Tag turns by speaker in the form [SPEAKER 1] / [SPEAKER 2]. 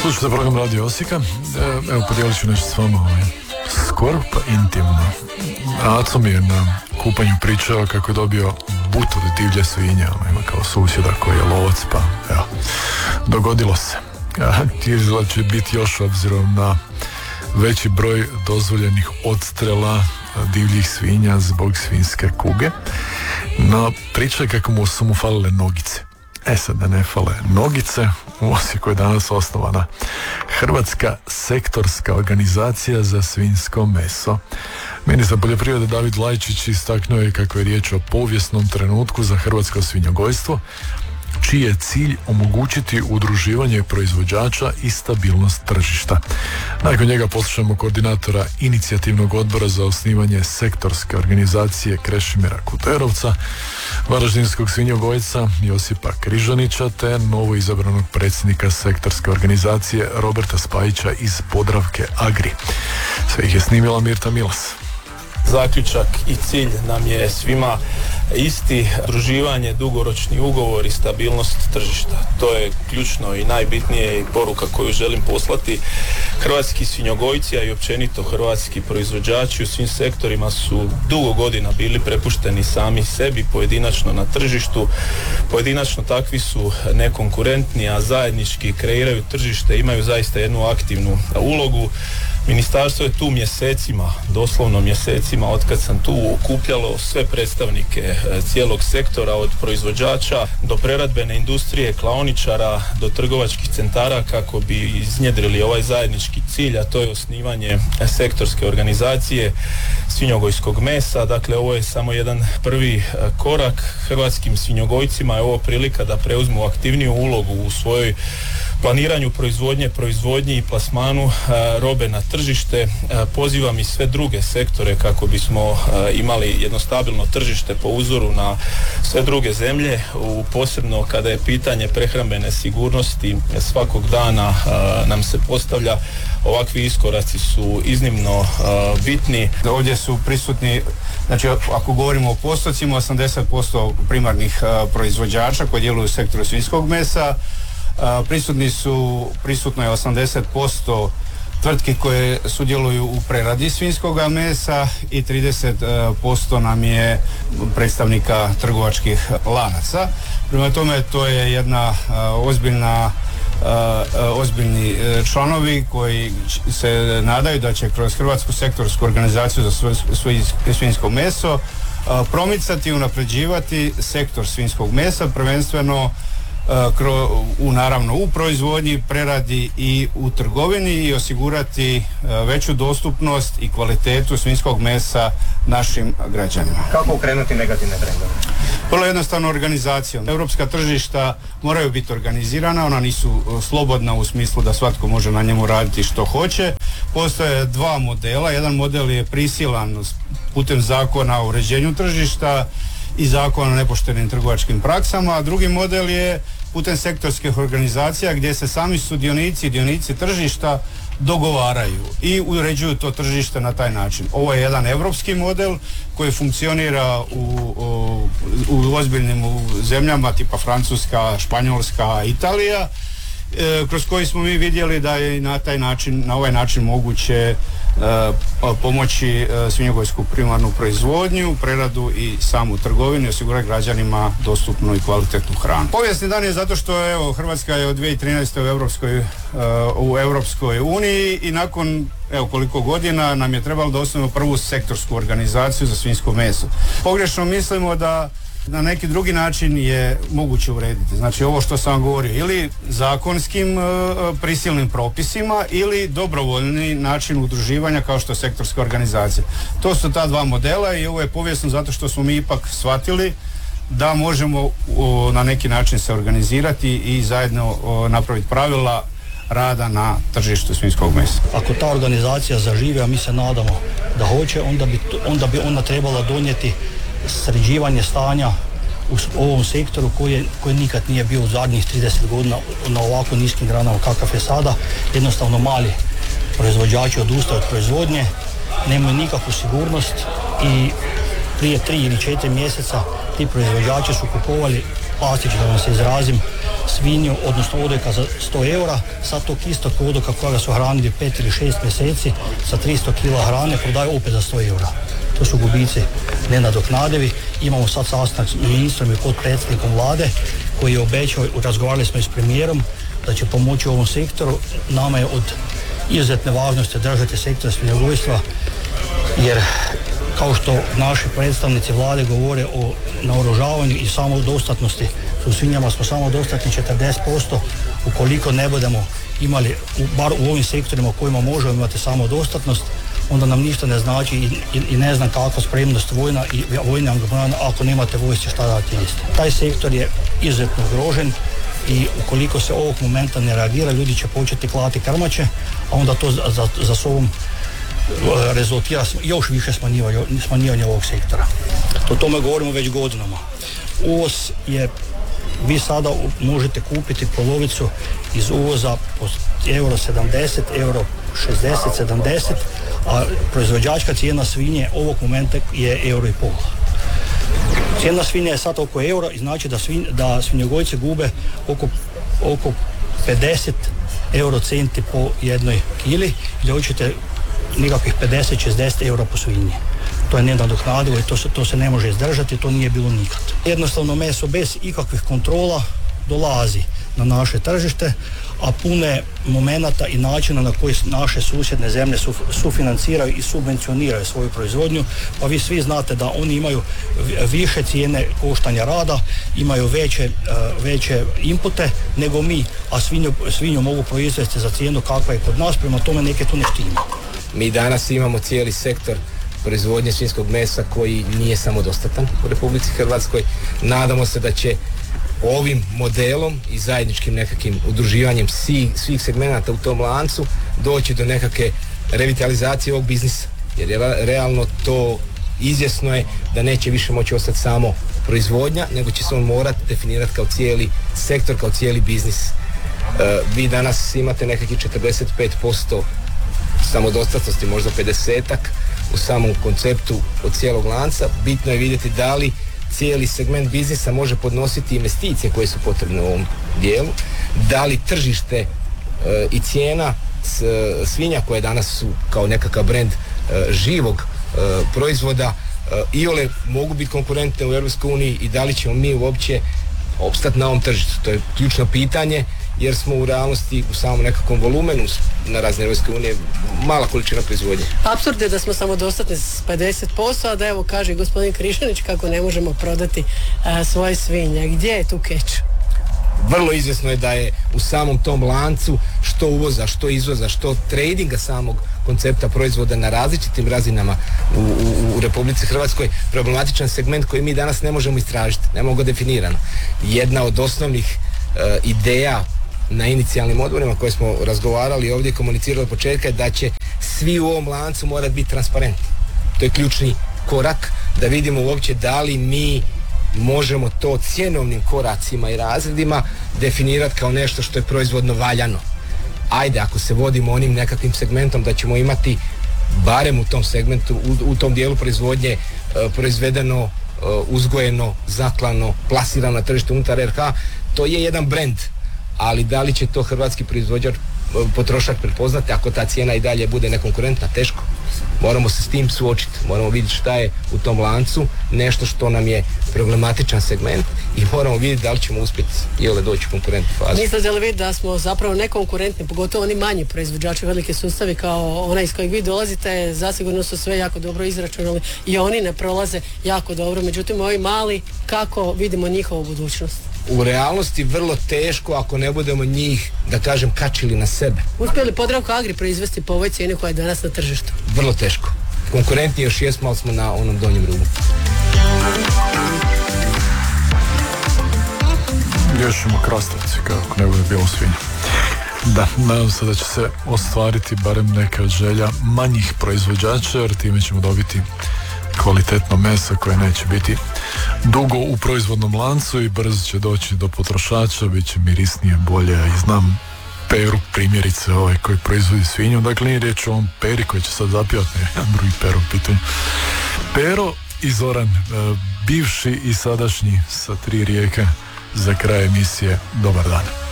[SPEAKER 1] Slušajte program Radio Osijeka. Evo, podijelit ću nešto s vama skoro pa intimno. Aco mi je na kupanju pričao kako je dobio butu od divlje svinje. Ima kao susjeda koji je lovac, pa evo, dogodilo se. Izgleda će biti još obzirom na veći broj dozvoljenih odstrela divljih svinja zbog svinjske kuge. No, priča je kako su mu falile nogice. Sad da ne fale nogice, u Osijeku je danas osnovana Hrvatska sektorska organizacija za svinjsko meso. Ministar poljoprivrede David Lajčić istaknuo je kako je riječ o povijesnom trenutku za hrvatsko svinjogojstvo, čiji je cilj omogućiti udruživanje proizvođača i stabilnost tržišta. Nakon njega poslušamo koordinatora inicijativnog odbora za osnivanje sektorske organizacije Krešimira Kuterovca, varaždinskog svinjogojca Josipa Križanića te novo izabranog predsjednika sektorske organizacije Roberta Spajića iz Podravke Agri. Sve ih je snimila Mirta Milas.
[SPEAKER 2] Zaključak i cilj nam je svima isti, udruživanje, dugoročni ugovor i stabilnost tržišta. To je ključno i najbitnije i poruka koju želim poslati. Hrvatski svinjogojci, a i općenito hrvatski proizvođači u svim sektorima su dugo godina bili prepušteni sami sebi, pojedinačno na tržištu. Pojedinačno takvi su nekonkurentni, a zajednički kreiraju tržište, imaju zaista jednu aktivnu ulogu. Ministarstvo je tu mjesecima, doslovno mjesecima, otkad sam tu, okupljalo sve predstavnike cijelog sektora, od proizvođača do preradbene industrije, klaoničara do trgovačkih centara, kako bi iznjedrili ovaj zajednički cilj, a to je osnivanje sektorske organizacije svinjogojskog mesa. Dakle, ovo je samo jedan prvi korak. Hrvatskim svinjogojcima je ovo prilika da preuzmu aktivniju ulogu u svojoj planiranju proizvodnji i plasmanu robe na tržište. Pozivam i sve druge sektore kako bismo imali jedno stabilno tržište po uzoru na sve druge zemlje, posebno kada je pitanje prehrambene sigurnosti. Svakog dana nam se postavlja, ovakvi iskoraci su iznimno bitni.
[SPEAKER 3] Ovdje su prisutni, znači ako govorimo o postocima, 80% primarnih proizvođača koji djeluju u sektoru svinjskog mesa. Prisutno je 80% tvrtki koje sudjeluju u preradi svinjskog mesa i 30% nam je predstavnika trgovačkih lanaca. Prema tome, to je jedna ozbiljni članovi koji se nadaju da će kroz Hrvatsku sektorsku organizaciju za svinjsko meso promicati i unapređivati sektor svinjskog mesa, prvenstveno naravno u proizvodnji, preradi i u trgovini, i osigurati veću dostupnost i kvalitetu svinjskog mesa našim građanima.
[SPEAKER 4] Kako ukrenuti negativne trendove?
[SPEAKER 3] Vrlo jednostavno, organizacijom. Europska tržišta moraju biti organizirana, ona nisu slobodna u smislu da svatko može na njemu raditi što hoće. Postoje dva modela. Jedan model je prisilan putem zakona o uređenju tržišta i zakona o nepoštenim trgovačkim praksama, a drugi model je putem sektorskih organizacija gdje se sami dionici tržišta dogovaraju i uređuju to tržište na taj način. Ovo je jedan europski model koji funkcionira u ozbiljnim zemljama tipa Francuska, Španjolska, Italija, kroz koji smo mi vidjeli da je na ovaj način moguće pomoći svinjogojsku primarnu proizvodnju, preradu i samu trgovinu i osigurati građanima dostupnu i kvalitetnu hranu. Povijesni dan je zato što Hrvatska je od 2013. u Europskoj uniji i nakon koliko godina nam je trebalo da osnovimo prvu sektorsku organizaciju za svinjsko meso. Pogrešno mislimo da na neki drugi način je moguće urediti. Znači, ovo što sam vam govorio, ili zakonskim prisilnim propisima ili dobrovoljni način udruživanja kao što je sektorska organizacija. To su ta dva modela i ovo je povijesno zato što smo mi ipak shvatili da možemo na neki način se organizirati i zajedno napraviti pravila rada na tržištu svinjskog mesa.
[SPEAKER 5] Ako ta organizacija zaživi, a mi se nadamo da hoće, onda bi ona trebala donijeti sređivanje stanja u ovom sektoru koji nikad nije bio u zadnjih 30 godina na ovako niskim granama kakav je sada. Jednostavno mali proizvođači odustaju od proizvodnje, nemaju nikakvu sigurnost i prije 3 ili 4 mjeseca ti proizvođači su kupovali plastično, da vam se izrazim, svinju, odnosno odojka za 100 eura, sad tog istog odojka koga su hranili 5 ili 6 mjeseci sa 300 kila hrane prodaju opet za 100 eura. To su gubici nenadoknadivi. Imamo sad sastanak s ministrom i potpredsjednikom vlade koji je obećao, razgovarali smo i s premijerom, da će pomoći ovom sektoru. Nama je od izuzetne važnosti držati sektor svinjogojstva, jer kao što naši predstavnici vlade govore o naoružavanju i samodostatnosti, u svinjama smo samodostatni 40%, ukoliko ne budemo imali, bar u ovim sektorima u kojima možemo imati samodostatnost, onda nam ništa ne znači i ne znam kakva spremnost vojna i vojni angažman ako nemate vojske šta dati jesti. Taj sektor je izuzetno ugrožen i ukoliko se ovog momenta ne reagira, ljudi će početi klati krmače, a onda to za sobom rezultira još više smanjivanje ovog sektora. O tome govorimo već godinama. Uvoz je, vi sada možete kupiti polovicu iz uvoza po euro 70, euro 60, 70, a proizvođačka cijena svinje ovog momenta je euro i pol. Cijena svinje je sad oko euro i znači da svinjogojci gube oko 50 euro centi po jednoj kili, gdje hoćete nikakvih 50-60 eura po svinji. To je nenadoknadivo i to se ne može izdržati, to nije bilo nikad. Jednostavno meso bez ikakvih kontrola dolazi na naše tržište, a pune momenata i načina na koji naše susjedne zemlje sufinanciraju i subvencioniraju svoju proizvodnju, pa vi svi znate da oni imaju više cijene koštanja rada, imaju veće inpute nego mi, a svinju mogu proizvesti za cijenu kakva je kod nas, prema tome neke tu ne štima.
[SPEAKER 6] Mi danas imamo cijeli sektor proizvodnje svinjskog mesa koji nije samodostatan u Republici Hrvatskoj. Nadamo se da će ovim modelom i zajedničkim nekakvim udruživanjem svih segmenata u tom lancu doći do nekakve revitalizacije ovog biznisa. Jer realno to izvjesno je da neće više moći ostati samo proizvodnja, nego će se on morati definirati kao cijeli sektor, kao cijeli biznis. Vi danas imate nekakvih 45% samodostatnosti, možda 50-ak u samom konceptu od cijelog lanca. Bitno je vidjeti da li cijeli segment biznisa može podnositi investicije koje su potrebne u ovom dijelu, da li tržište i cijena svinja koje danas su kao nekakav brend živog proizvoda iole mogu biti konkurentne u EU i da li ćemo mi uopće opstati na ovom tržištu. To je ključno pitanje, jer smo u realnosti u samom nekakvom volumenu na razne Europske unije mala količina proizvodnje.
[SPEAKER 7] Apsurd je da smo samodostatni s 50%, a da evo kaže gospodin Križanić kako ne možemo prodati svoje svinje. Gdje je tu keč?
[SPEAKER 6] Vrlo izvjesno je da je u samom tom lancu što uvoza, što izvoza, što tradinga samog koncepta proizvoda na različitim razinama u Republici Hrvatskoj problematičan segment koji mi danas ne možemo istražiti, nemamo ga definirano. Jedna od osnovnih ideja na inicijalnim odborima koje smo razgovarali ovdje i komunicirali od početka je da će svi u ovom lancu morati biti transparentni. To je ključni korak da vidimo uopće da li mi možemo to cjenovnim koracima i razredima definirati kao nešto što je proizvodno valjano. Ajde, ako se vodimo onim nekakvim segmentom da ćemo imati barem u tom segmentu, u tom dijelu proizvodnje proizvedeno, uzgojeno, zaklano, plasirano na tržište unutar RH, to je jedan brend, ali da li će to hrvatski proizvođač, potrošač prepoznati ako ta cijena i dalje bude nekonkurentna? Teško. Moramo se s tim suočiti, moramo vidjeti šta je u tom lancu, nešto što nam je problematičan segment i moramo vidjeti da li ćemo uspjeti ili doći u konkurentnu fazu.
[SPEAKER 7] Mislite li vidjeti da smo zapravo nekonkurentni, pogotovo oni manji proizvođači, velike sustavi kao onaj iz kojeg vi dolazite, zasigurno su sve jako dobro izračunali i oni ne prolaze jako dobro, međutim ovi mali, kako vidimo njihovu budućnost?
[SPEAKER 6] U realnosti vrlo teško ako ne budemo njih, da kažem, kačili na sebe.
[SPEAKER 7] Uspije li Podravka Agri proizvesti po ovoj cijeni koja je danas na tržištu?
[SPEAKER 6] Vrlo teško. Konkurentni još jesmo, ali smo na onom donjem rubu.
[SPEAKER 1] Još ćemo krastavci kako ne bude bilo svinja. Da, nadam se da će se ostvariti barem neka od želja manjih proizvođača, jer time ćemo dobiti kvalitetno meso koje neće biti dugo u proizvodnom lancu i brzo će doći do potrošača, bit će mirisnije, bolje. I znam Peru primjerice koji proizvodi svinju, dakle nije riječ o ovom Peri koji će sad zapjevati, jedan drugi Pero u pitanju. Pero i Zoran, bivši i sadašnji sa 3 rijeke za kraj emisije. Dobar dan.